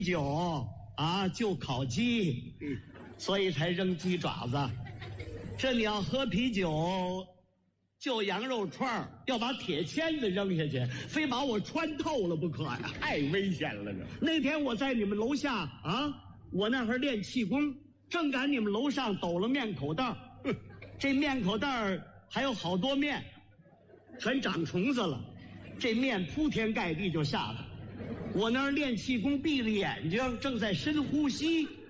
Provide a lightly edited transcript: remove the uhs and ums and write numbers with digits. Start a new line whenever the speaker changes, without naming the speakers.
酒啊，就烤鸡，所以才扔鸡爪子。这你要喝啤酒，就羊肉串，要把铁签子扔下去，非把我穿透了不可呀！
太危险了这。
那天我在你们楼下啊，我那会儿练气功，正赶你们楼上抖了面口袋，这面口袋还有好多面，全长虫子了，这面铺天盖地就下来。我那儿练气功，闭着眼睛，正在深呼吸。